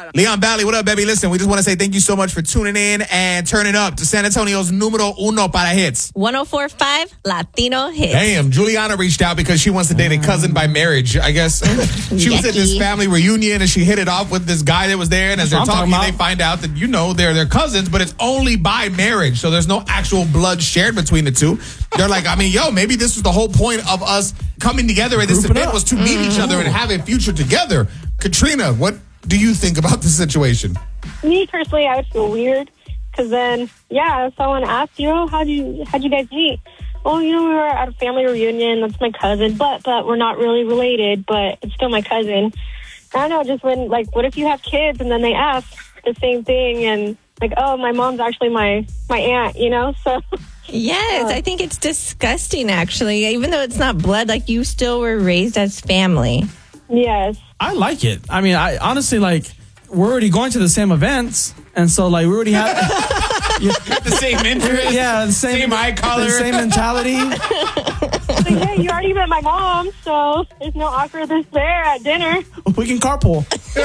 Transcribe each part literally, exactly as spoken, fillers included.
Leon Valley, what up, baby? Listen, we just want to say thank you so much for tuning in and turning up to San Antonio's numero uno para hits. one oh four point five Latino Hits. Damn, Juliana reached out because she wants to date a cousin by marriage, I guess. She was at this family reunion and she hit it off with this guy that was there. And as they're talking, they find out that, you know, they're their cousins, but it's only by marriage. So there's no actual blood shared between the two. They're like, I mean, yo, maybe this was the whole point of us coming together at this event was to meet mm-hmm. each other and have a future together. Katrina, what do you think about the situation? Me personally, I would feel weird because then, yeah, if someone asked you, oh, how'd you how'd you guys meet? Oh, you know, we were at a family reunion. That's my cousin, but but we're not really related, but it's still my cousin. I don't know, just when, like, what if you have kids and then they ask the same thing and, like, oh, my mom's actually my, my aunt, you know? So. Yes, I think it's disgusting, actually. Even though it's not blood, like, you still were raised as family. Yes. I like it. I mean, I honestly, like, we're already going to the same events. And so, like, we already have... you got the same interest. Yeah, the same, same eye color. The same mentality. But yeah, you already met my mom, so there's no awkwardness there at dinner. We can carpool.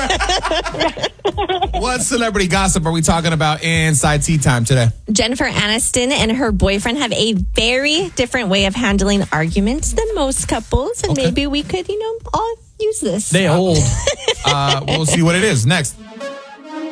What celebrity gossip are we talking about inside Tea Time today? Jennifer Aniston and her boyfriend have a very different way of handling arguments than most couples. And okay. maybe we could, you know, all use this. They old. uh, we'll see what it is next.